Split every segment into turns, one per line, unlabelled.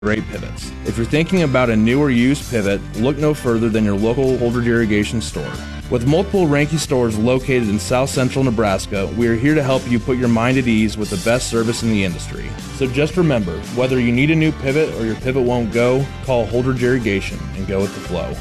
great pivots. If you're thinking about a new or used pivot, look no further than your local Holdridge Irrigation store. With multiple Ranke stores located in South Central Nebraska, we are here to help you put your mind at ease with the best service in the industry. So just remember, whether you need a new pivot or your pivot won't go, call Holdridge Irrigation and go with the flow.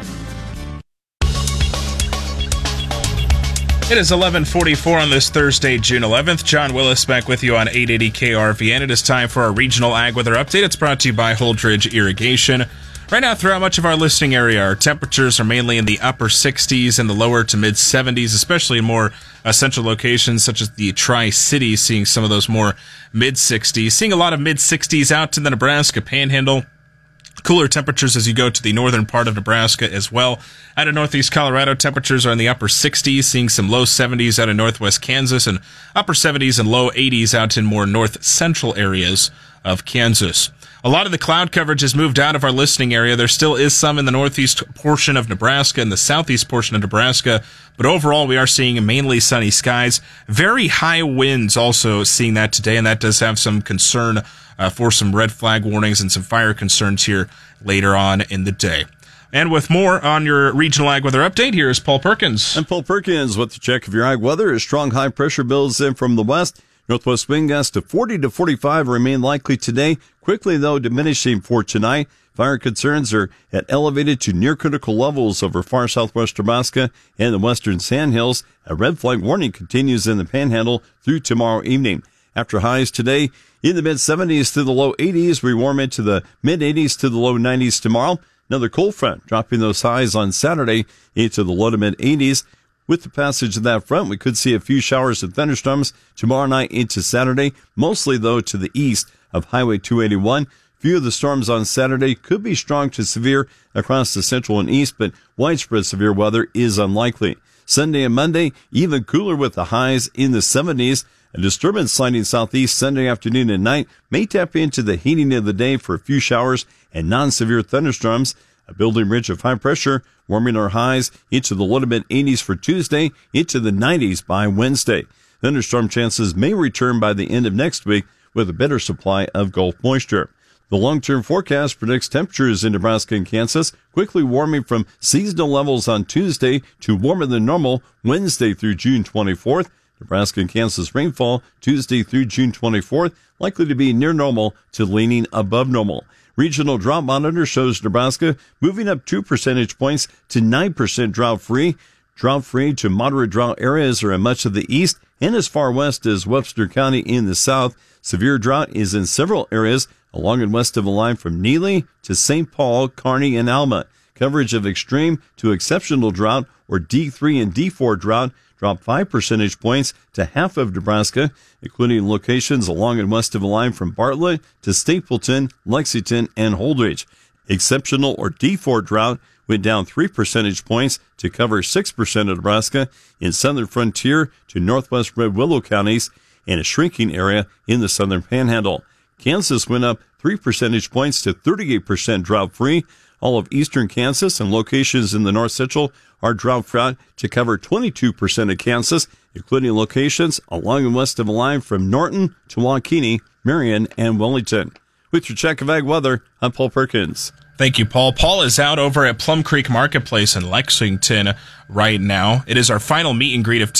It is 11:44 on this Thursday, June 11th. John Willis back with you on 880 KRVN. It is time for our regional ag weather update. It's brought to you by Holdridge Irrigation. Right now, throughout much of our listening area, our temperatures are mainly in the upper 60s and the lower to mid 70s, especially in more central locations such as the Tri-Cities, seeing some of those more mid 60s. Seeing a lot of mid 60s out to the Nebraska Panhandle. Cooler temperatures as you go to the northern part of Nebraska as well. Out of northeast Colorado, temperatures are in the upper 60s, seeing some low 70s out of northwest Kansas and upper 70s and low 80s out in more north central areas of Kansas. A lot of the cloud coverage has moved out of our listening area. There still is some in the northeast portion of Nebraska and the southeast portion of Nebraska, but overall we are seeing mainly sunny skies. Very high winds also seeing that today, and that does have some concern for some red flag warnings and some fire concerns here later on in the day. And with more on your regional ag weather update, here is Paul Perkins.
I'm Paul Perkins with the check of your ag weather. A strong high pressure builds in from the west. Northwest wind gusts to 40 to 45 remain likely today, quickly though diminishing for tonight. Fire concerns are at elevated to near critical levels over far southwest Nebraska and the western Sandhills. A red flag warning continues in the Panhandle through tomorrow evening. After highs today in the mid-70s to the low 80s, we warm into the mid-80s to the low 90s tomorrow. Another cold front dropping those highs on Saturday into the low to mid-80s. With the passage of that front, we could see a few showers and thunderstorms tomorrow night into Saturday, mostly, though, to the east of Highway 281. Few of the storms on Saturday could be strong to severe across the central and east, but widespread severe weather is unlikely. Sunday and Monday, even cooler with the highs in the 70s. A disturbance sliding southeast Sunday afternoon and night may tap into the heating of the day for a few showers and non-severe thunderstorms. A building ridge of high pressure warming our highs into the low to mid 80s for Tuesday, into the 90s by Wednesday. Thunderstorm chances may return by the end of next week with a better supply of Gulf moisture. The long-term forecast predicts temperatures in Nebraska and Kansas quickly warming from seasonal levels on Tuesday to warmer than normal Wednesday through June 24th. Nebraska and Kansas rainfall Tuesday through June 24th likely to be near normal to leaning above normal. Regional drought monitor shows Nebraska moving up 2 percentage points to 9% drought-free. Drought-free to moderate drought areas are in much of the east and as far west as Webster County in the south. Severe drought is in several areas along and west of the line from Neely to St. Paul, Kearney, and Alma. Coverage of extreme to exceptional drought or D3 and D4 drought dropped 5 percentage points to half of Nebraska, including locations along and west of the line from Bartlett to Stapleton, Lexington, and Holdridge. Exceptional or D4 drought went down 3 percentage points to cover 6% of Nebraska in southern frontier to northwest Red Willow counties and a shrinking area in the southern panhandle. Kansas went up 3 percentage points to 38% drought-free. All of eastern Kansas and locations in the north central are drought-free to cover 22% of Kansas, including locations along and west of the line from Norton to Waukene, Marion, and Wellington. With your check of ag weather, I'm Paul Perkins.
Thank you, Paul. Paul is out over at Plum Creek Marketplace in Lexington right now. It is our final meet and greet of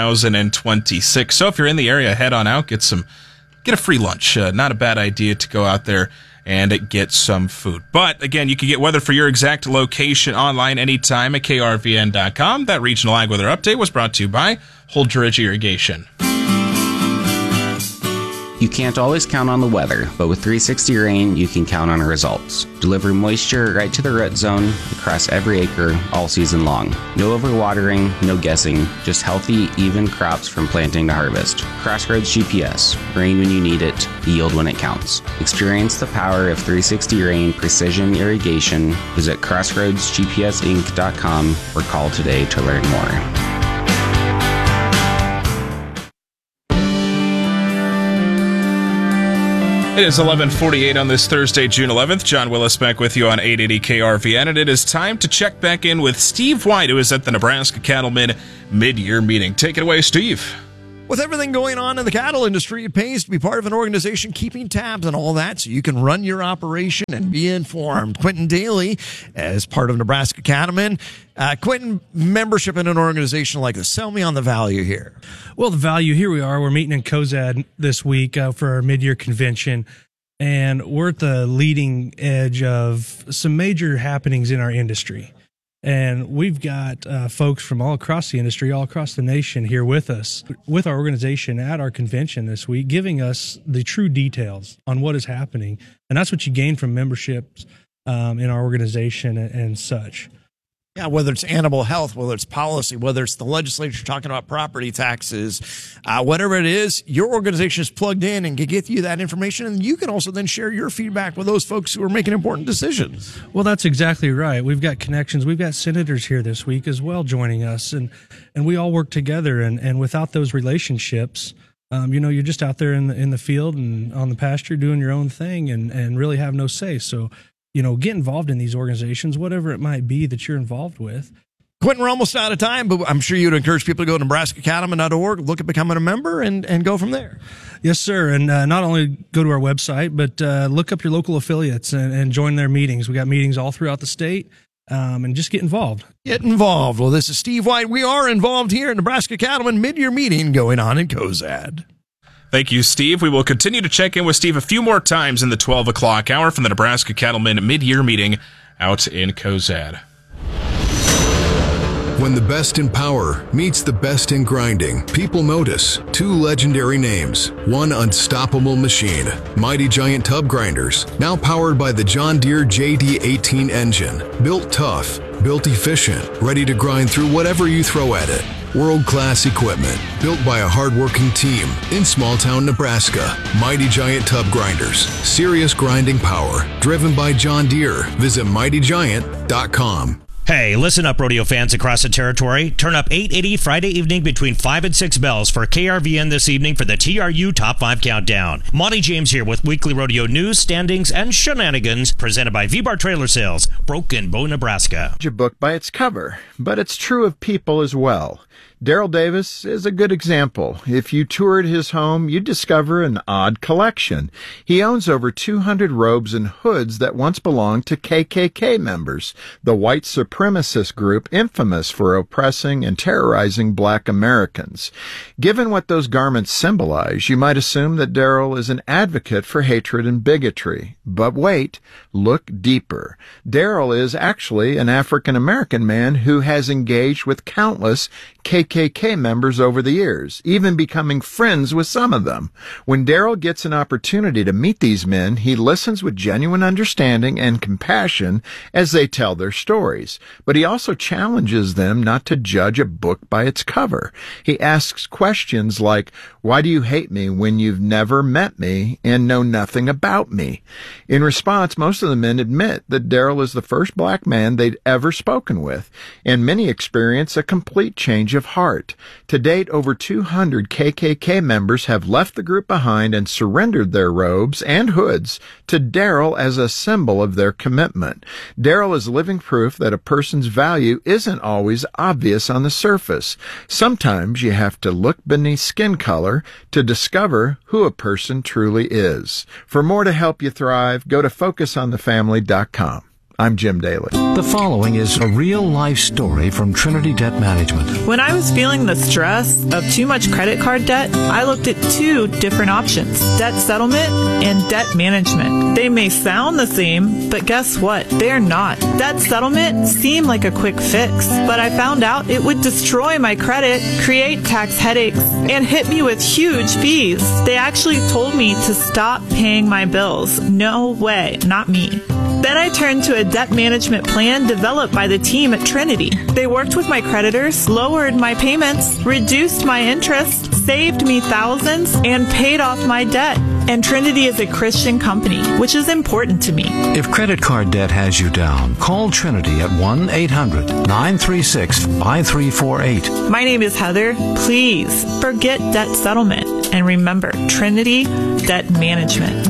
2026. So if you're in the area, head on out, get a free lunch. Not a bad idea to go out there and get some food. But again, you can get weather for your exact location online anytime at krvn.com. That regional ag weather update was brought to you by Holdridge Irrigation.
You can't always count on the weather, but with 360 Rain, you can count on results. Delivering moisture right to the root zone across every acre all season long. No overwatering, no guessing, just healthy, even crops from planting to harvest. Crossroads GPS. Rain when you need it, yield when it counts. Experience the power of 360 Rain Precision Irrigation. Visit crossroadsgpsinc.com or call today to learn more.
It is 11:48 on this Thursday, June 11th. John Willis back with you on 880 KRVN, and it is time to check back in with Steve White, who is at the Nebraska Cattlemen mid-year meeting. Take it away, Steve.
With everything going on in the cattle industry, it pays to be part of an organization keeping tabs on all that so you can run your operation and be informed. Quentin Daly, as part of Nebraska Cattlemen. Quentin, membership in an organization like this, sell me on the value here.
Well, the value, here we are. We're meeting in Cozad this week for our mid-year convention, and we're at the leading edge of some major happenings in our industry. And we've got folks from all across the industry, all across the nation here with us, with our organization at our convention this week, giving us the true details on what is happening. And that's what you gain from memberships in our organization and such.
Yeah, whether it's animal health, whether it's policy, whether it's the legislature talking about property taxes, whatever it is, your organization is plugged in and can get you that information. And you can also then share your feedback with those folks who are making important decisions.
Well, that's exactly right. We've got connections. We've got senators here this week as well joining us. And we all work together. And without those relationships, you're just out there in the field and on the pasture doing your own thing and really have no say. So, get involved in these organizations, whatever it might be that you're involved with.
Quentin, we're almost out of time, but I'm sure you'd encourage people to go to NebraskaCattlemen.org, look at becoming a member, and go from there.
Yes, sir. And not only go to our website, but look up your local affiliates and join their meetings. We got meetings all throughout the state, and just get involved.
Get involved. Well, this is Steve White. We are involved here at Nebraska Cattlemen mid-year meeting going on in Cozad.
Thank you, Steve. We will continue to check in with Steve a few more times in the 12 o'clock hour from the Nebraska Cattlemen mid-year meeting out in Cozad.
When the best in power meets the best in grinding, people notice two legendary names, one unstoppable machine, Mighty Giant Tub Grinders, now powered by the John Deere JD18 engine, built tough, built efficient, ready to grind through whatever you throw at it. World-class equipment, built by a hard-working team in small-town Nebraska. Mighty Giant Tub Grinders, serious grinding power, driven by John Deere. Visit mightygiant.com.
Hey, listen up, rodeo fans across the territory. Turn up 880 Friday evening between 5 and 6 bells for KRVN this evening for the TRU Top 5 Countdown. Monty James here with weekly rodeo news, standings, and shenanigans presented by V-Bar Trailer Sales, Broken Bow, Nebraska.
A book by its cover, but it's true of people as well. Daryl Davis is a good example. If you toured his home, you'd discover an odd collection. He owns over 200 robes and hoods that once belonged to KKK members, the white supremacist group infamous for oppressing and terrorizing black Americans. Given what those garments symbolize, you might assume that Daryl is an advocate for hatred and bigotry. But wait, look deeper. Daryl is actually an African-American man who has engaged with countless KKK members over the years, even becoming friends with some of them. When Daryl gets an opportunity to meet these men, he listens with genuine understanding and compassion as they tell their stories. But he also challenges them not to judge a book by its cover. He asks questions like, why do you hate me when you've never met me and know nothing about me? In response, most of the men admit that Daryl is the first black man they'd ever spoken with, and many experience a complete change of heart. To date, over 200 KKK members have left the group behind and surrendered their robes and hoods to Daryl as a symbol of their commitment. Daryl is living proof that a person's value isn't always obvious on the surface. Sometimes you have to look beneath skin color to discover who a person truly is. For more to help you thrive, go to FocusOnTheFamily.com. I'm Jim Daly.
The following is a real-life story from Trinity Debt Management.
When I was feeling the stress of too much credit card debt, I looked at two different options: debt settlement and debt management. They may sound the same, but guess what? They're not. Debt settlement seemed like a quick fix, but I found out it would destroy my credit, create tax headaches, and hit me with huge fees. They actually told me to stop paying my bills. No way, not me. Then I turned to a debt management plan developed by the team at Trinity. They worked with my creditors, lowered my payments, reduced my interest, saved me thousands, and paid off my debt. And Trinity is a Christian company, which is important to me.
If credit card debt has you down, call Trinity at 1-800-936-5348.
My name is Heather. Please forget debt settlement. And remember, Trinity Debt Management.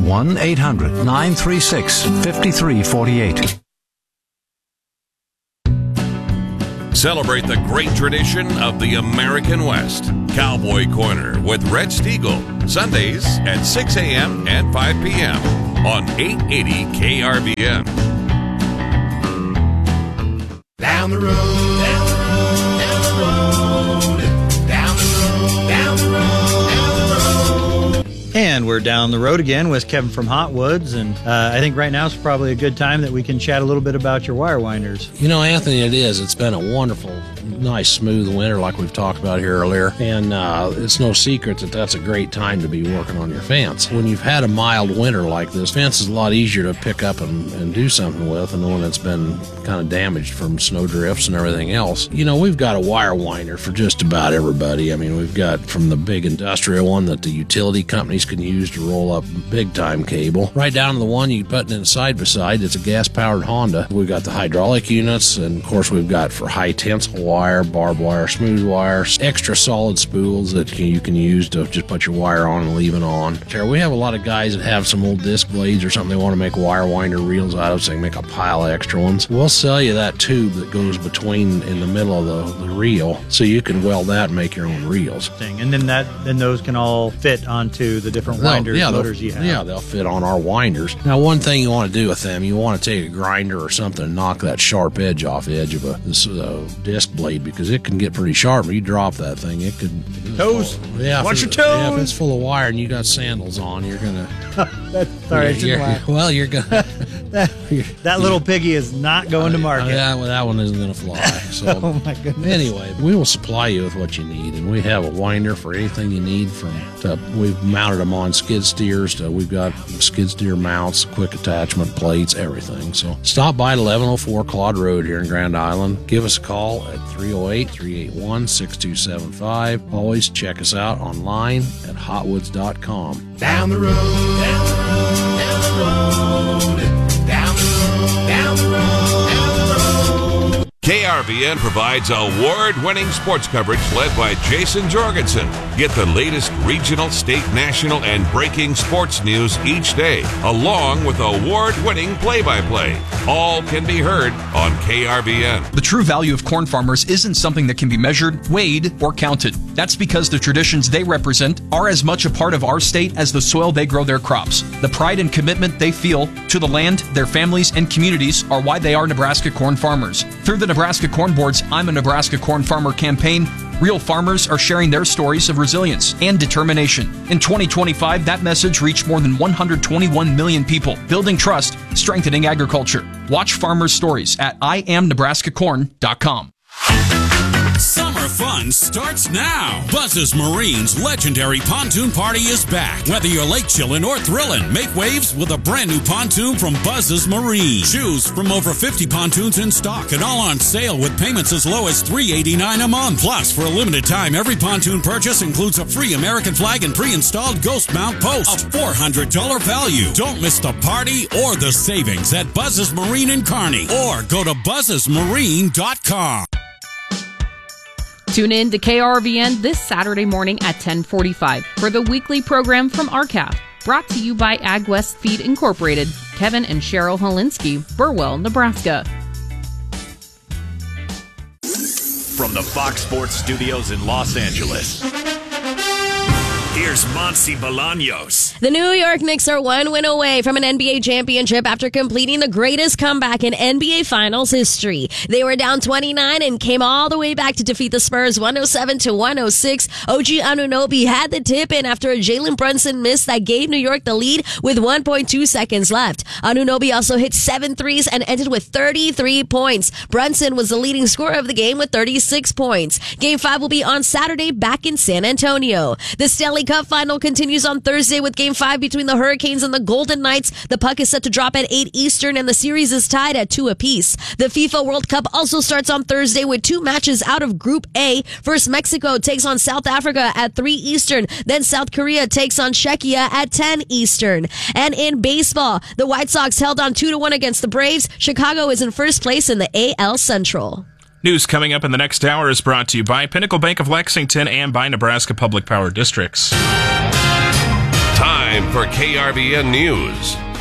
1-800-936-5348.
Celebrate the great tradition of the American West. Cowboy Corner with Red Stiegel. Sundays at 6 a.m. and 5 p.m. on 880 KRVN.
Down the road, down the road, down the road, down the road, down the road, down the road.
And we're down the road again with Kevin from Hot Woods, and I think right now is probably a good time that we can chat a little bit about your wire winders.
You know, Anthony, it is. It's been a wonderful, nice, smooth winter like we've talked about here earlier, and it's no secret that that's a great time to be working on your fence. When you've had a mild winter like this, fence is a lot easier to pick up and do something with, and when it's been kind of damaged from snow drifts and everything else. You know, we've got a wire winder for just about everybody. I mean, we've got from the big industrial one that the utility companies can use to roll up big-time cable, right down to the one you put in side-by-side. It's a gas-powered Honda. We've got the hydraulic units, and, of course, we've got for high-tensile wire, barbed wire, smooth wire, extra solid spools that you can use to just put your wire on and leave it on. We have a lot of guys that have some old disc blades or something they want to make wire winder reels out of, so they can make a pile of extra ones. We'll sell you that tube that goes between in the middle of the reel, so you can weld that and make your own reels.
And then those can all fit onto the different winders, motors you have.
Yeah, they'll fit on our winders. Now, one thing you want to do with them, you want to take a grinder or something and knock that sharp edge off the edge of a disc blade, because it can get pretty sharp. If you drop that thing, it could...
Toes!
Watch
your toes!
Yeah, if it's full of wire and you got sandals on, you're going to... You're going to...
That little piggy is not going to market.
That one isn't going to fly. So,
oh, my goodness.
Anyway, we will supply you with what you need, and we have a winder for anything you need. We've mounted them on skid steers. We've got skid steer mounts, quick attachment plates, everything. So stop by at 1104 Claude Road here in Grand Island. Give us a call at 308-381-6275. Always check us out online at hotwoods.com.
Down the road, down the road, down the road, down the road, down the road, down the road.
KRVN provides award-winning sports coverage led by Jason Jorgensen. Get the latest regional, state, national, and breaking sports news each day, along with award-winning play-by-play. All can be heard on KRVN.
The true value of corn farmers isn't something that can be measured, weighed, or counted. That's because the traditions they represent are as much a part of our state as the soil they grow their crops. The pride and commitment they feel to the land, their families, and communities are why they are Nebraska corn farmers. Through the Nebraska Corn Board's I'm a Nebraska Corn Farmer campaign, real farmers are sharing their stories of resilience and determination. In 2025, that message reached more than 121 million people, building trust, strengthening agriculture. Watch farmers' stories at IamNebraskaCorn.com.
Summer fun starts now. Buzz's Marine's legendary pontoon party is back. Whether you're lake chillin' or thrillin', make waves with a brand new pontoon from Buzz's Marine. Choose from over 50 pontoons in stock and all on sale with payments as low as $389 a month. Plus, for a limited time, every pontoon purchase includes a free American flag and pre-installed ghost mount post. A $400 value. Don't miss the party or the savings at Buzz's Marine in Kearney, or go to buzzesmarine.com.
Tune in to KRVN this Saturday morning at 10:45 for the weekly program from RCAF, brought to you by AgWest Feed Incorporated, Kevin and Cheryl Holinsky, Burwell, Nebraska.
From the Fox Sports Studios in Los Angeles, here's Monse Bolaños.
The New York Knicks are one win away from an NBA championship after completing the greatest comeback in NBA Finals history. They were down 29 and came all the way back to defeat the Spurs 107-106. OG Anunoby had the tip in after a Jalen Brunson miss that gave New York the lead with 1.2 seconds left. Anunoby also hit 7 threes and ended with 33 points. Brunson was the leading scorer of the game with 36 points. Game 5 will be on Saturday back in San Antonio. The Stanley Cup final continues on Thursday with Game 5 between the Hurricanes and the Golden Knights. The puck is set to drop at 8 Eastern and the series is tied at 2 apiece. The FIFA World Cup also starts on Thursday with 2 matches out of Group A. First, Mexico takes on South Africa at 3 Eastern. Then South Korea takes on Czechia at 10 Eastern. And in baseball, the White Sox held on 2-1 against the Braves. Chicago is in first place in the AL Central.
News coming up in the next hour is brought to you by Pinnacle Bank of Lexington and by Nebraska Public Power Districts.
Time for KRVN News.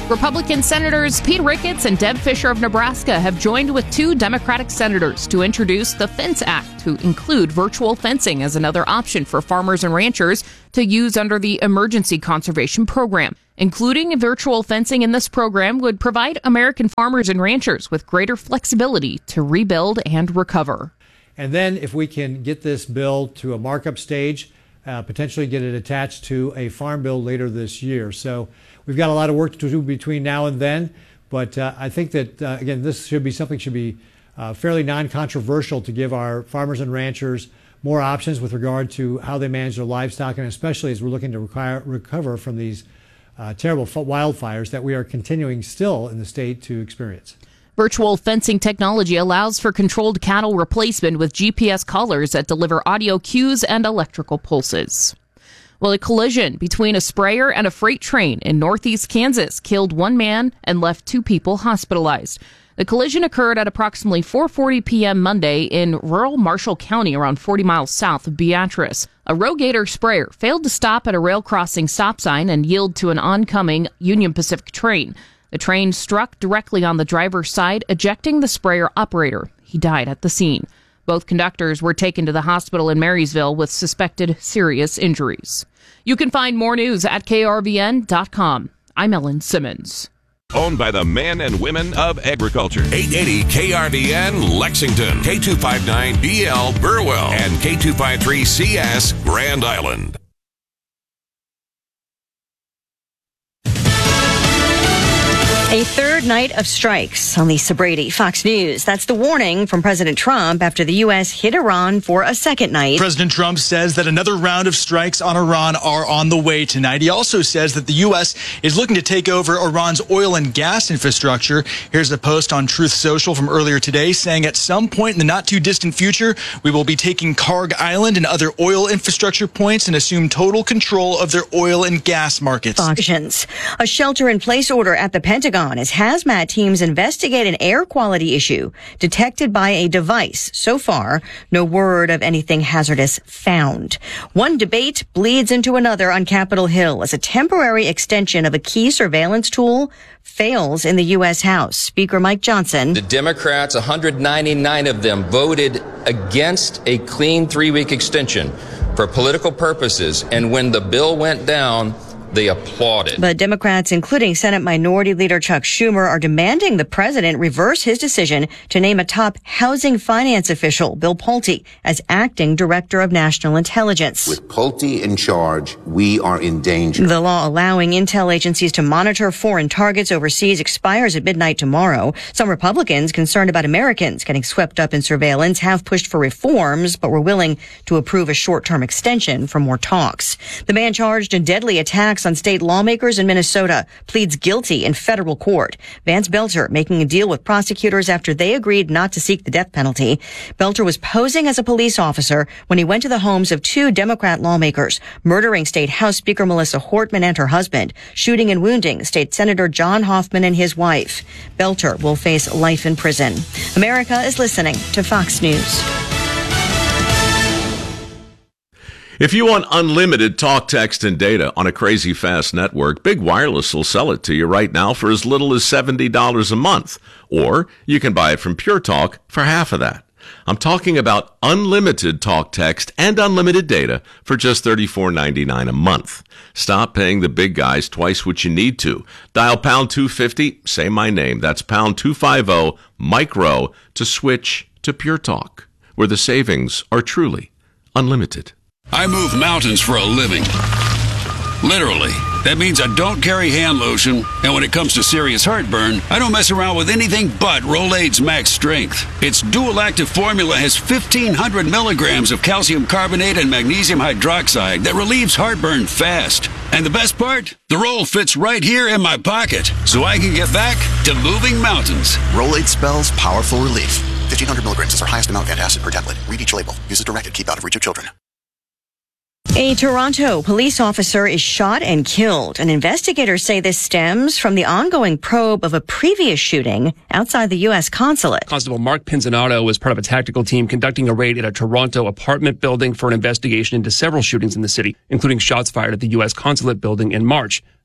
Republican Senators Pete Ricketts and Deb Fischer of Nebraska have joined with 2 Democratic senators to introduce the Fence Act to include virtual fencing as another option for farmers and ranchers to use under the Emergency Conservation Program. Including virtual fencing in this program would provide American farmers and ranchers with greater flexibility to rebuild and recover.
And then if we can get this bill to a markup stage, potentially get it attached to a farm bill later this year. So we've got a lot of work to do between now and then, but I think that, again, this should be fairly non-controversial to give our farmers and ranchers more options with regard to how they manage their livestock, and especially as we're looking to recover from these terrible wildfires that we are continuing still in the state to experience.
Virtual fencing technology allows for controlled cattle replacement with GPS collars that deliver audio cues and electrical pulses. Well, a collision between a sprayer and a freight train in northeast Kansas killed 1 man and left 2 people hospitalized. The collision occurred at approximately 4:40 p.m. Monday in rural Marshall County, around 40 miles south of Beatrice. A Rogator sprayer failed to stop at a rail crossing stop sign and yield to an oncoming Union Pacific train. The train struck directly on the driver's side, ejecting the sprayer operator. He died at the scene. Both conductors were taken to the hospital in Marysville with suspected serious injuries. You can find more news at krvn.com. I'm Ellen Simmons.
Owned by the men and women of agriculture. 880 KRVN Lexington, K259BL Burwell, and K253CS Grand Island.
A third night of strikes on Lisa Brady, Fox News. That's the warning from President Trump after the U.S. hit Iran for a second night.
President Trump says that another round of strikes on Iran are on the way tonight. He also says that the U.S. is looking to take over Iran's oil and gas infrastructure. Here's a post on Truth Social from earlier today saying at some point in the not too distant future, we will be taking Karg Island and other oil infrastructure points and assume total control of their oil and gas markets.
A shelter-in-place order at the Pentagon as hazmat teams investigate an air quality issue detected by a device. So far, no word of anything hazardous found. One debate bleeds into another on Capitol Hill as a temporary extension of a key surveillance tool fails in the U.S. House. Speaker Mike Johnson.
The Democrats, 199 of them, voted against a clean 3-week extension for political purposes. And when the bill went down, they applauded.
But Democrats, including Senate Minority Leader Chuck Schumer, are demanding the president reverse his decision to name a top housing finance official, Bill Pulte, as acting director of national intelligence.
With Pulte in charge, we are in danger.
The law allowing intel agencies to monitor foreign targets overseas expires at midnight tomorrow. Some Republicans concerned about Americans getting swept up in surveillance have pushed for reforms, but were willing to approve a short-term extension for more talks. The man charged in deadly attacks on state lawmakers in Minnesota pleads guilty in federal court. Vance Belcher making a deal with prosecutors after they agreed not to seek the death penalty. Belcher was posing as a police officer when he went to the homes of 2 Democrat lawmakers, murdering State House Speaker Melissa Hortman and her husband, shooting and wounding State Senator John Hoffman and his wife. Belcher will face life in prison. America is listening to Fox News.
If you want unlimited talk, text, and data on a crazy fast network, Big Wireless will sell it to you right now for as little as $70 a month. Or you can buy it from Pure Talk for half of that. I'm talking about unlimited talk, text, and unlimited data for just $34.99 a month. Stop paying the big guys twice what you need to. Dial pound 250, say my name. That's pound 250, micro, to switch to Pure Talk, where the savings are truly unlimited.
I move mountains for a living. Literally. That means I don't carry hand lotion, and when it comes to serious heartburn, I don't mess around with anything but Rolaids Max Strength. Its dual-active formula has 1,500 milligrams of calcium carbonate and magnesium hydroxide that relieves heartburn fast. And the best part? The roll fits right here in my pocket, so I can get back to moving mountains.
Rolaids spells powerful relief. 1,500 milligrams is our highest amount of antacid per tablet. Read each label. Use as directed. Keep out of reach of children.
A Toronto police officer is shot and killed, and investigators say this stems from the ongoing probe of a previous shooting outside the U.S. consulate.
Constable Mark Pinzanato was part of a tactical team conducting a raid at a Toronto apartment building for an investigation into several shootings in the city, including shots fired at the U.S. consulate building in March.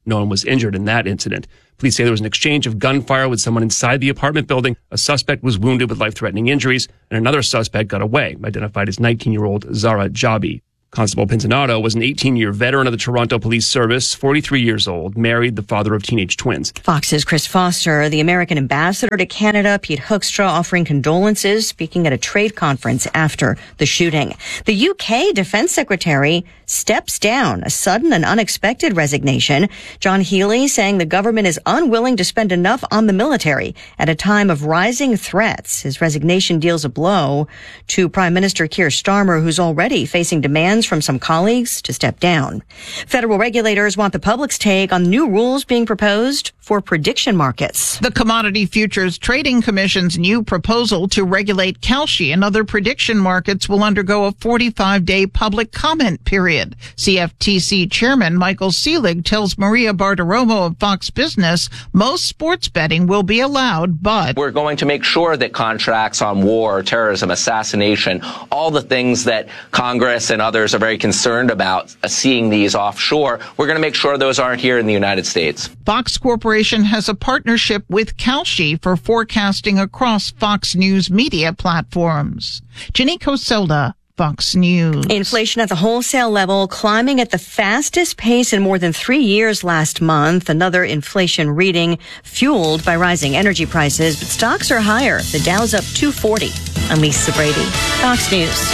No one was injured in that incident. Police say there was an exchange of gunfire with someone inside the apartment building. A suspect was wounded with life-threatening injuries, and another suspect got away, identified as 19-year-old Zara Jabi. Constable Pinzanato was an 18-year veteran of the Toronto Police Service, 43 years old, married, the father of teenage twins.
Fox's Chris Foster, the American ambassador to Canada, Pete Hoekstra, offering condolences, speaking at a trade conference after the shooting. The UK Defense Secretary steps down, a sudden and unexpected resignation. John Healey saying the government is unwilling to spend enough on the military at a time of rising threats. His resignation deals a blow to Prime Minister Keir Starmer, who's already facing demands from some colleagues to step down. Federal regulators want the public's take on new rules being proposed for prediction markets.
The Commodity Futures Trading Commission's new proposal to regulate Kalshi and other prediction markets will undergo a 45-day public comment period. CFTC Chairman Michael Selig tells Maria Bartiromo of Fox Business most sports betting will be allowed, but
we're going to make sure that contracts on war, terrorism, assassination, all the things that Congress and others are very concerned about seeing these offshore, we're going to make sure those aren't here in the United States.
Fox Corporation has a partnership with Kalshi for forecasting across Fox News media platforms. Jenny Coselda, Fox News.
Inflation at the wholesale level climbing at the fastest pace in more than 3 years last month. Another inflation reading fueled by rising energy prices, but stocks are higher. The Dow's up 240. I'm Lisa Brady, Fox News.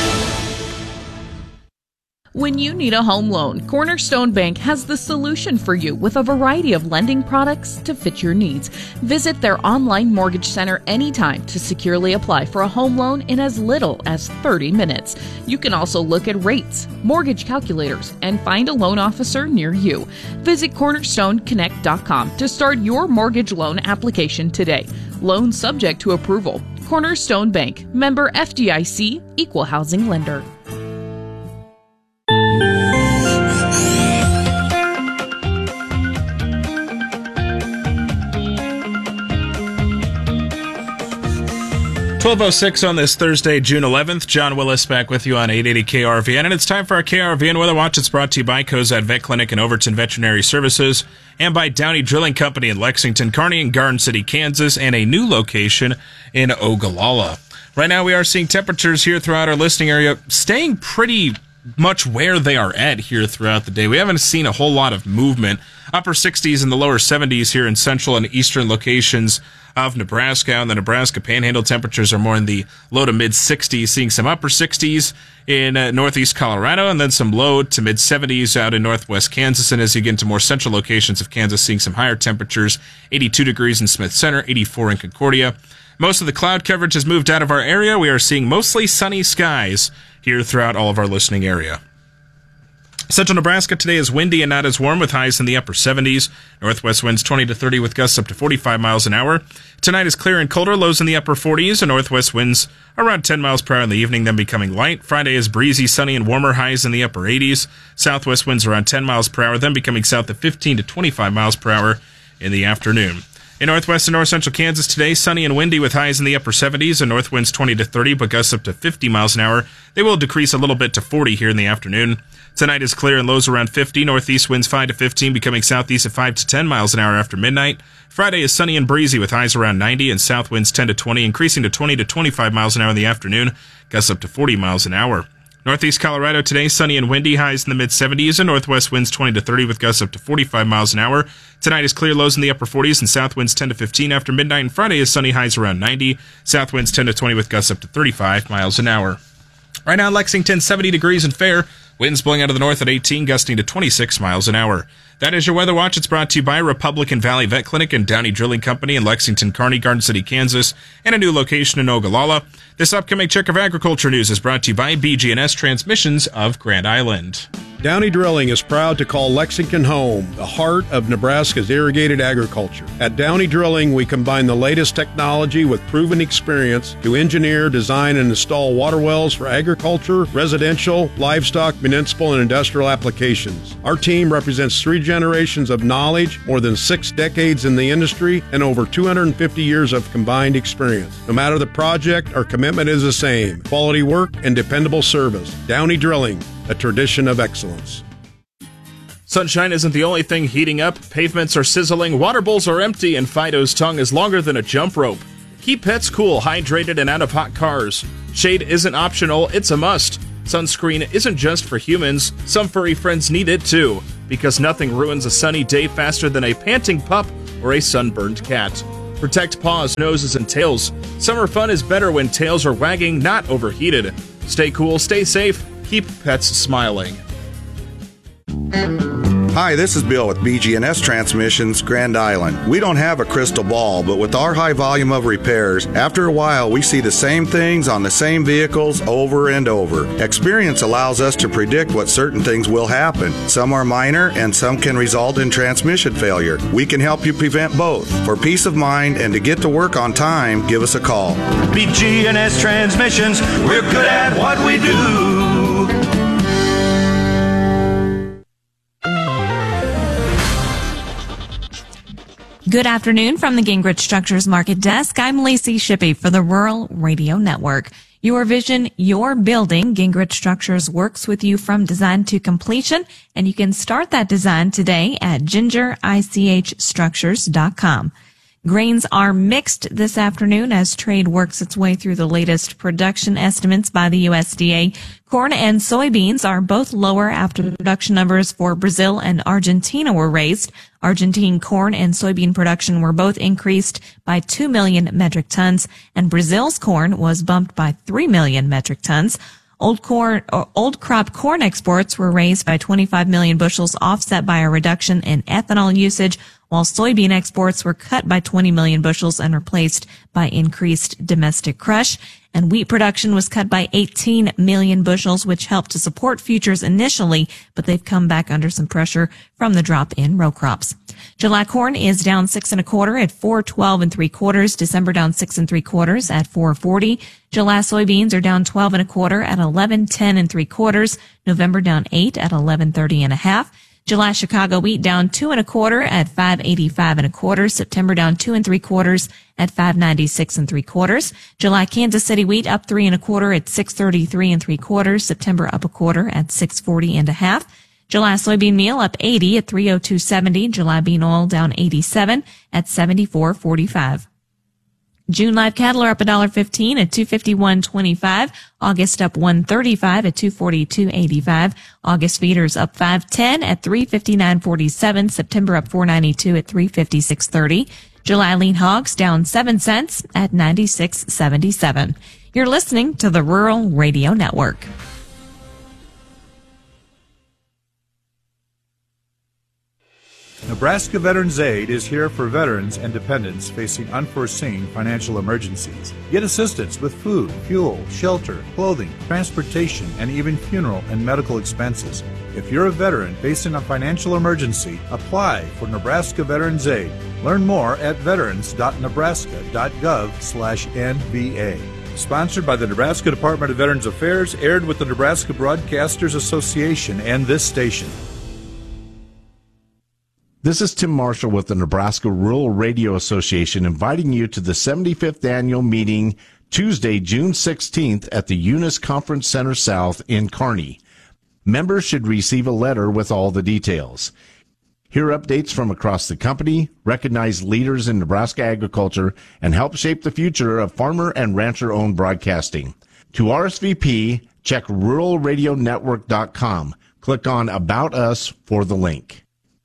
When you need a home loan, Cornerstone Bank has the solution for you with a variety of lending products to fit your needs. Visit their online mortgage center anytime to securely apply for a home loan in as little as 30 minutes. You can also look at rates, mortgage calculators, and find a loan officer near you. Visit cornerstoneconnect.com to start your mortgage loan application today. Loan subject to approval. Cornerstone Bank, member FDIC, equal housing lender.
.1206 on this Thursday, June 11th. John Willis back with you on 880 KRVN, and it's time for our KRVN Weather Watch. It's brought to you by Cozad Vet Clinic and Overton Veterinary Services, and by Downey Drilling Company in Lexington, Kearney, and Garden City, Kansas, and a new location in Ogallala. Right now, we are seeing temperatures here throughout our listening area staying pretty much where they are at here throughout the day. We haven't seen a whole lot of movement. Upper 60s and the lower 70s here in central and eastern locations of Nebraska, and the Nebraska Panhandle temperatures are more in the low to mid 60s, seeing some upper 60s in northeast Colorado, and then some low to mid 70s out in northwest Kansas. And as you get into more central locations of Kansas, seeing some higher temperatures, 82 degrees in Smith Center, 84 in Concordia. Most of the cloud coverage has moved out of our area. We are seeing mostly sunny skies here throughout all of our listening area. Central Nebraska today is windy and not as warm, with highs in the upper 70s. Northwest winds 20 to 30 with gusts up to 45 miles an hour. Tonight is clear and colder, lows in the upper 40s, and northwest winds around 10 miles per hour in the evening, then becoming light. Friday is breezy, sunny, and warmer, highs in the upper 80s. Southwest winds around 10 miles per hour, then becoming south of 15 to 25 miles per hour in the afternoon. In northwest and north central Kansas today, sunny and windy with highs in the upper 70s and north winds 20 to 30, but gusts up to 50 miles an hour. They will decrease a little bit to 40 here in the afternoon. Tonight is clear and lows around 50. Northeast winds 5 to 15, becoming southeast at 5 to 10 miles an hour after midnight. Friday is sunny and breezy with highs around 90 and south winds 10 to 20, increasing to 20 to 25 miles an hour in the afternoon. Gusts up to 40 miles an hour. Northeast Colorado today, sunny and windy, highs in the mid-70s, and northwest winds 20 to 30 with gusts up to 45 miles an hour. Tonight is clear, lows in the upper 40s, and south winds 10 to 15 after midnight, and Friday is sunny, highs around 90, south winds 10 to 20 with gusts up to 35 miles an hour. Right now in Lexington, 70 degrees and fair, winds blowing out of the north at 18, gusting to 26 miles an hour. That is your Weather Watch. It's brought to you by Republican Valley Vet Clinic and Downey Drilling Company in Lexington, Kearney, Garden City, Kansas, and a new location in Ogallala. This upcoming check of agriculture news is brought to you by BG&S Transmissions of Grand Island.
Downey Drilling is proud to call Lexington home, the heart of Nebraska's irrigated agriculture. At Downey Drilling, we combine the latest technology with proven experience to engineer, design, and install water wells for agriculture, residential, livestock, municipal, and industrial applications. Our team represents 3 generations of knowledge, more than 6 decades in the industry, and over 250 years of combined experience. No matter the project, our commitment is the same: quality work and dependable service. Downey Drilling, a tradition of excellence.
Sunshine isn't the only thing heating up. Pavements are sizzling, water bowls are empty, and Fido's tongue is longer than a jump rope. Keep pets cool, hydrated, and out of hot cars. Shade isn't optional, it's a must. Sunscreen isn't just for humans. Some furry friends need it too, because nothing ruins a sunny day faster than a panting pup or a sunburned cat. Protect paws, noses, and tails. Summer fun is better when tails are wagging, not overheated. Stay cool, stay safe, keep pets smiling.
Hi, this is Bill with BG&S Transmissions, Grand Island. We don't have a crystal ball, but with our high volume of repairs, after a while we see the same things on the same vehicles over and over. Experience allows us to predict what certain things will happen. Some are minor and some can result in transmission failure. We can help you prevent both. For peace of mind and to get to work on time, give us a call.
BG&S Transmissions, we're good at what we do.
Good afternoon from the Gingrich Structures Market Desk. I'm Lacey Shippey for the Rural Radio Network. Your vision, your building. Gingrich Structures works with you from design to completion, and you can start that design today at gingerichstructures.com. Grains are mixed this afternoon as trade works its way through the latest production estimates by the USDA. Corn and soybeans are both lower after the production numbers for Brazil and Argentina were raised. Argentine corn and soybean production were both increased by 2 million metric tons, and Brazil's corn was bumped by 3 million metric tons. Old crop corn exports were raised by 25 million bushels, offset by a reduction in ethanol usage, while soybean exports were cut by 20 million bushels and replaced by increased domestic crush. And wheat production was cut by 18 million bushels, which helped to support futures initially, but they've come back under some pressure from the drop in row crops. July corn is down 6 1/4 at 4.12 3/4. December down 6 3/4 at 4.40. July soybeans are down 12 1/4 at 11.10 3/4. November down 8 at 11.30 1/2. July Chicago wheat down 2 1/4 at 5.85 1/4. September down 2 3/4 at 5.96 3/4. July Kansas City wheat up 3 1/4 at 6.33 3/4. September up 1/4 at 6.40 1/2. July soybean meal up 80 at 302.70. July bean oil down 87 at 74.45. June live cattle are up $1.15 at $251.25. August up $1.35 at $242.85. August feeders up $5.10 at $359.47. September up $4.92 at $356.30. July lean hogs down 7 cents at $96.77. You're listening to the Rural Radio Network.
Nebraska Veterans Aid is here for veterans and dependents facing unforeseen financial emergencies. Get assistance with food, fuel, shelter, clothing, transportation, and even funeral and medical expenses. If you're a veteran facing a financial emergency, apply for Nebraska Veterans Aid. Learn more at veterans.nebraska.gov/NVA. Sponsored by the Nebraska Department of Veterans Affairs, aired with the Nebraska Broadcasters Association and this station.
This is Tim Marshall with the Nebraska Rural Radio Association inviting you to the 75th annual meeting Tuesday, June 16th at the Eunice Conference Center South in Kearney. Members should receive a letter with all the details. Hear updates from across the company, recognize leaders in Nebraska agriculture, and help shape the future of farmer and rancher-owned broadcasting. To RSVP, check ruralradionetwork.com. Click on About Us for the link.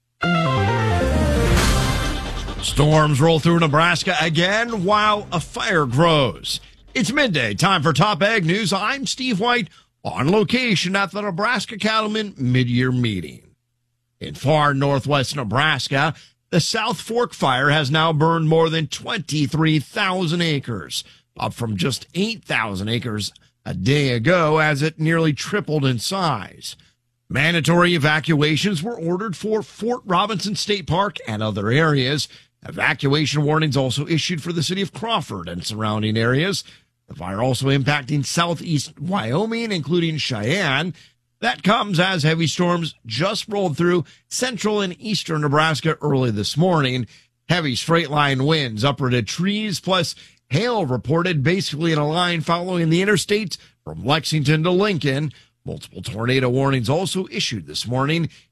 Storms roll through Nebraska again while a fire grows. It's midday, time for Top Ag News. I'm Steve White on location at the Nebraska Cattlemen mid-year meeting. In far northwest Nebraska, the South Fork fire has now burned more than 23,000 acres, up from just 8,000 acres a day ago as it nearly tripled in size. Mandatory evacuations were ordered for Fort Robinson State Park and other areas. Evacuation warnings also issued for the city of Crawford and surrounding areas. The fire also impacting southeast Wyoming, including Cheyenne. That comes as heavy storms just rolled through central and eastern Nebraska early this morning. Heavy straight line winds uprooted trees, plus hail reported basically in a line following the interstate from Lexington to Lincoln. Multiple tornado warnings also issued this morning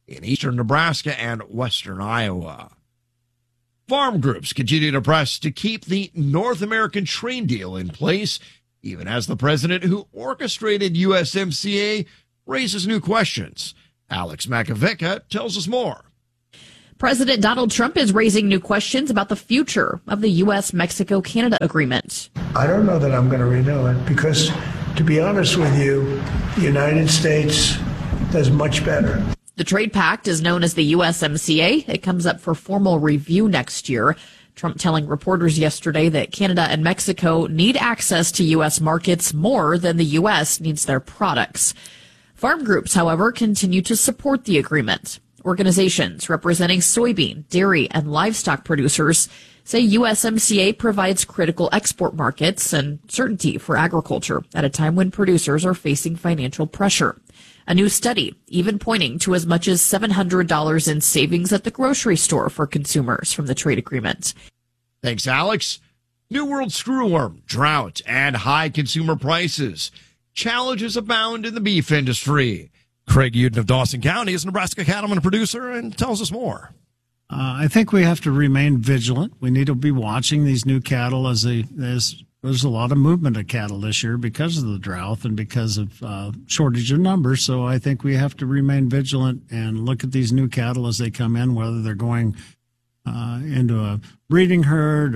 in eastern Nebraska and western Iowa. Farm groups continue to press to keep the North American trade deal in place, even as the president who orchestrated USMCA raises new questions. Alex Makovica tells us more.
President Donald Trump is raising new questions about the future of the U.S.-Mexico-Canada agreement.
I don't know that I'm going to renew it because, to be honest with you, the United States does much better.
The trade pact is known as the USMCA. It comes up for formal review next year. Trump telling reporters yesterday that Canada and Mexico need access to U.S. markets more than the U.S. needs their products. Farm groups, however, continue to support the agreement. Organizations representing soybean, dairy, and livestock producers say USMCA provides critical export markets and certainty for agriculture at a time when producers are facing financial pressure. A new study even pointing to as much as $700 in savings at the grocery store for consumers from the trade agreement.
Thanks, Alex. New World screwworm, drought, and high consumer prices. Challenges abound in the beef industry. Craig Uden of Dawson County is a Nebraska cattleman producer and tells us more.
I think we have to remain vigilant. We need to be watching these new cattle as there's a lot of movement of cattle this year because of the drought and because of shortage of numbers. So I think we have to remain vigilant and look at these new cattle as they come in, whether they're going into a breeding herd.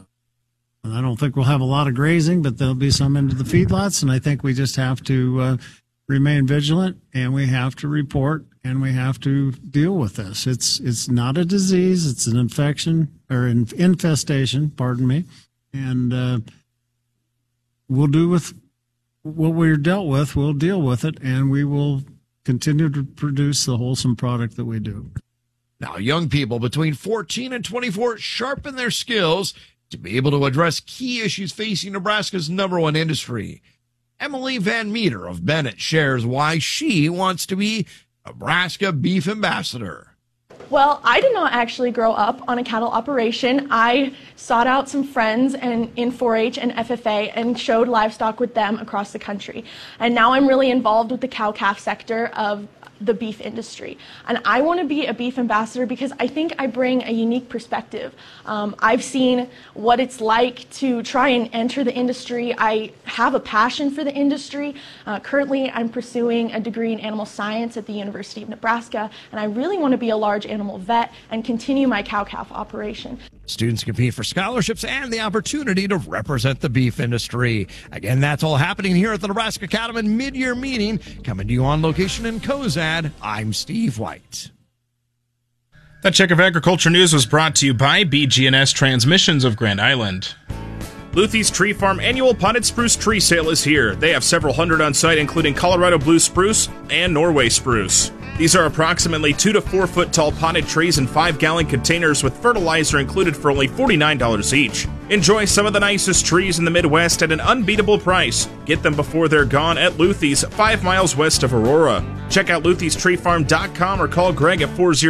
I don't think we'll have a lot of grazing, but there'll be some into the feedlots. And I think we just have to remain vigilant, and we have to report, and we have to deal with this. It's not a disease. It's an infection or an infestation, pardon me. And we'll do with what we're dealt with. We'll deal with it, and we will continue to produce the wholesome product that we do.
Now, young people between 14 and 24 sharpen their skills to be able to address key issues facing Nebraska's #1 industry. Emily Van Meter of Bennett shares why she wants to be Nebraska Beef Ambassador.
Well, I did not actually grow up on a cattle operation. I sought out some friends in 4-H and FFA and showed livestock with them across the country. And now I'm really involved with the cow-calf sector of the beef industry. And I want to be a beef ambassador because I think I bring a unique perspective. I've seen what it's like to try and enter the industry. I have a passion for the industry. Currently, I'm pursuing a degree in animal science at the University of Nebraska, and I really want to be a large animal vet and continue my cow-calf operation.
Students compete for scholarships and the opportunity to represent the beef industry. Again, that's all happening here at the Nebraska Cattlemen Mid-Year Meeting. Coming to you on location in Cozad, I'm Steve White.
That check of agriculture news was brought to you by BG&S Transmissions of Grand Island. Luthie's Tree Farm annual potted spruce tree sale is here. They have several hundred on site, including Colorado blue spruce and Norway spruce. These are approximately 2 to 4 foot tall potted trees in 5-gallon containers with fertilizer included for only $49 each. Enjoy some of the nicest trees in the Midwest at an unbeatable price. Get them before they're gone at Luthie's, 5 miles west of Aurora. Check out luthiestreefarm.com or call Greg at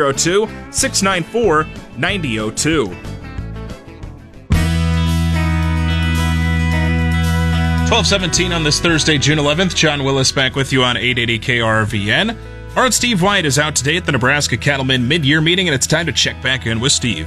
402-694-9002. 12:17 on this Thursday, June 11th. John Willis back with you on 880 KRVN. All right, Steve White is out today at the Nebraska Cattlemen Mid-Year Meeting, and it's time to check back in with Steve.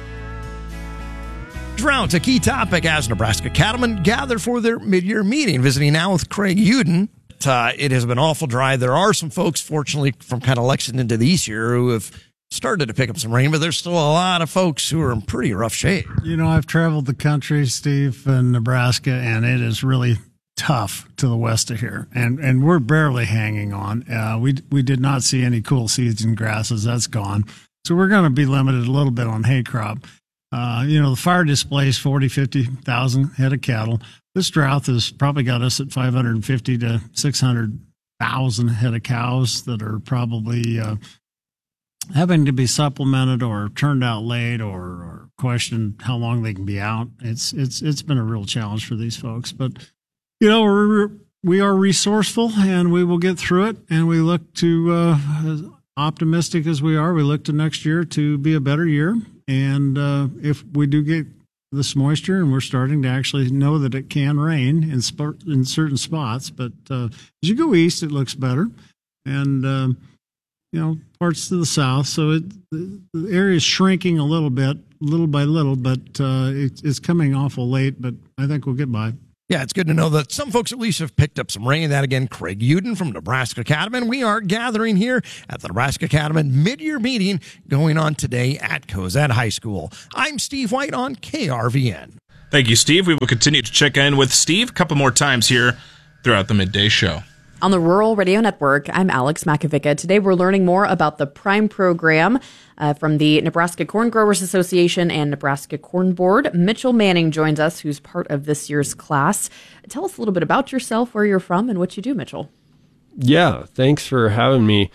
Drought, a key topic as Nebraska cattlemen gather for their mid-year meeting. Visiting now with Craig Uden. It has been awful dry. There are some folks, fortunately, from kind of Lexington to the east here who have started to pick up some rain, but there's still a lot of folks who are in pretty rough shape.
You know, I've traveled the country, Steve, in Nebraska, and it is really tough to the west of here, and we're barely hanging on. We did not see any cool seeds and grasses. That's gone. So we're going to be limited a little bit on hay crop. The fire displaced 50,000 head of cattle. This drought has probably got us at 550 to 600,000 head of cows that are probably having to be supplemented or turned out late or questioned how long they can be out. It's been a real challenge for these folks, but we are resourceful and we will get through it. And we look to, as optimistic as we are, we look to next year to be a better year. And if we do get this moisture, and we're starting to actually know that it can rain in certain spots, but as you go east, it looks better. And parts to the south. So the area is shrinking a little bit, little by little, but it's coming awful late, but I think we'll get by.
Yeah, it's good to know that some folks at least have picked up some rain. That again, Craig Uden from Nebraska Cattlemen. We are gathering here at the Nebraska Cattlemen mid-year meeting going on today at Cozad High School. I'm Steve White on KRVN.
Thank you, Steve. We will continue to check in with Steve a couple more times here throughout the midday show.
On the Rural Radio Network, I'm Alex Makovica. Today we're learning more about the PRIME program from the Nebraska Corn Growers Association and Nebraska Corn Board. Mitchell Manning joins us, who's part of this year's class. Tell us a little bit about yourself, where you're from, and what you do, Mitchell.
Yeah, thanks for having me.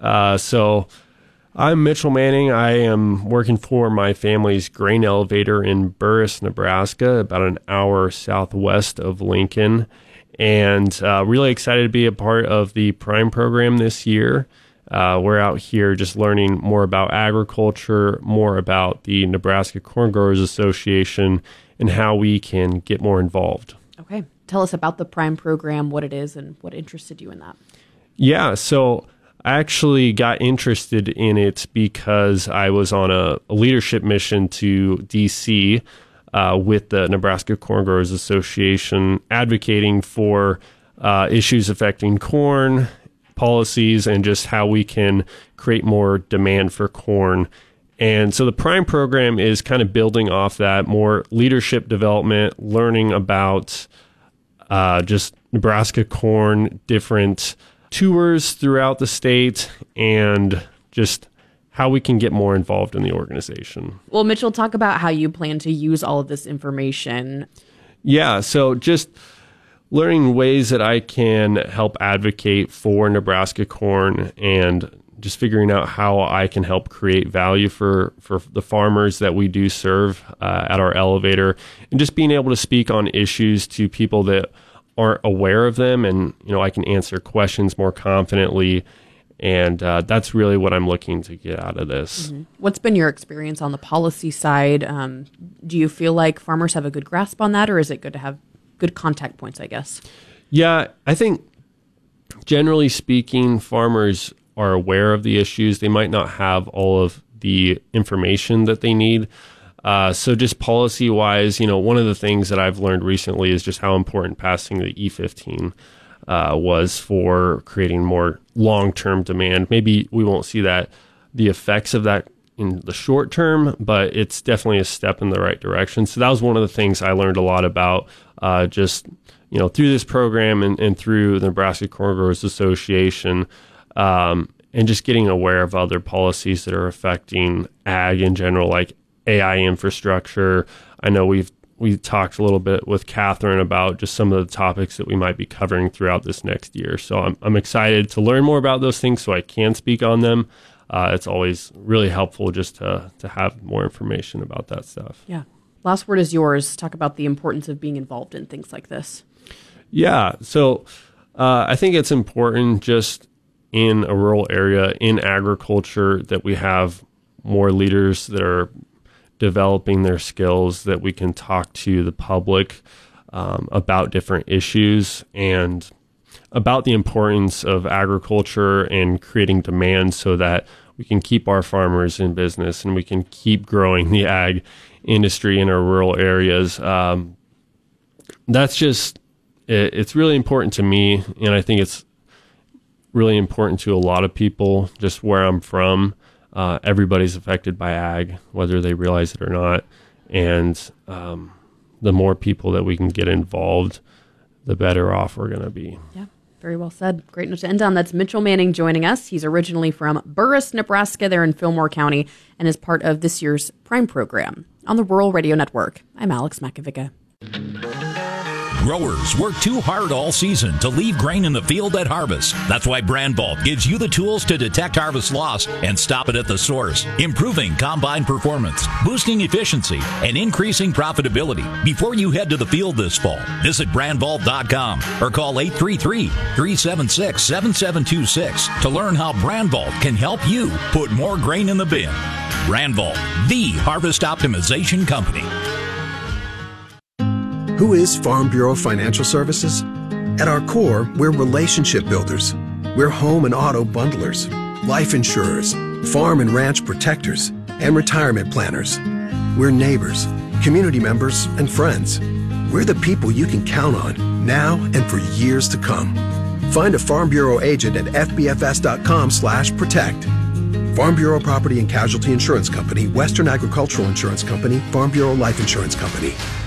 So I'm Mitchell Manning. I am working for my family's grain elevator in Burris, Nebraska, about an hour southwest of Lincoln. And really excited to be a part of the PRIME program this year. We're out here just learning more about agriculture, more about the Nebraska Corn Growers Association, and how we can get more involved.
Okay. Tell us about the PRIME program, what it is, and what interested you in that.
Yeah, so I actually got interested in it because I was on a leadership mission to D.C., with the Nebraska Corn Growers Association, advocating for issues affecting corn, policies, and just how we can create more demand for corn. And so the PRIME program is kind of building off that, more leadership development, learning about just Nebraska corn, different tours throughout the state, and just how we can get more involved in the organization.
Well, Mitchell, talk about how you plan to use all of this information.
Yeah, so just learning ways that I can help advocate for Nebraska corn and just figuring out how I can help create value for the farmers that we do serve at our elevator, and just being able to speak on issues to people that aren't aware of them, and I can answer questions more confidently. And that's really what I'm looking to get out of this.
Mm-hmm. What's been your experience on the policy side? Do you feel like farmers have a good grasp on that, or is it good to have good contact points, I guess? Yeah, I think generally speaking, farmers are aware of the issues. They might not have all of the information that they need. So just policy-wise, one of the things that I've learned recently is just how important passing the E15 was for creating more long-term demand. Maybe we won't see the effects of that in the short term, but it's definitely a step in the right direction. So that was one of the things I learned a lot about just through this program and through the Nebraska Corn Growers Association, and just getting aware of other policies that are affecting ag in general, like AI infrastructure. I know we talked a little bit with Catherine about just some of the topics that we might be covering throughout this next year. So I'm excited to learn more about those things so I can speak on them. It's always really helpful just to have more information about that stuff. Yeah. Last word is yours. Talk about the importance of being involved in things like this.
Yeah. So I think it's important just in a rural area, in agriculture, that we have more leaders that are developing their skills, that we can talk to the public about different issues and about the importance of agriculture and creating demand so that we can keep our farmers in business and we can keep growing the ag industry in our rural areas. That's just, it's really important to me, and I think it's really important to a lot of people just where I'm from. Everybody's affected by ag, whether they realize it or not. And the more people that we can get involved, the better off we're going to be.
Yeah, very well said. Great note to end on. That's Mitchell Manning joining us. He's originally from Burris, Nebraska, there in Fillmore County, and is part of this year's PRIME program. On the Rural Radio Network, I'm Alex Makovica.
Growers work too hard all season to leave grain in the field at harvest. That's why Brandvault gives you the tools to detect harvest loss and stop it at the source, improving combine performance, boosting efficiency, and increasing profitability. Before you head to the field this fall, visit Brandvault.com or call 833-376-7726 to learn how Brandvault can help you put more grain in the bin. Brandvault, the harvest optimization company.
Who is Farm Bureau Financial Services? At our core, we're relationship builders. We're home and auto bundlers. life insurers, farm and ranch protectors, and retirement planners. We're neighbors, community members, and friends. We're the people you can count on now and for years to come. Find a Farm Bureau agent at fbfs.com/protect. Farm Bureau Property and Casualty Insurance Company, Western Agricultural Insurance Company, Farm Bureau Life Insurance Company.